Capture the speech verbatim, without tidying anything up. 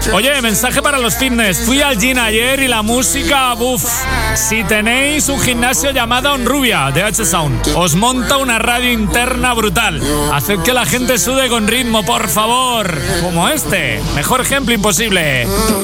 Oye, mensaje para los fitness. Fui al gym ayer y la música, buf. Si tenéis un gimnasio llamado Onrubia de H-Sound, os monta una radio interna brutal. Haced que la gente sude con ritmo, por favor. Como este. Mejor ejemplo imposible.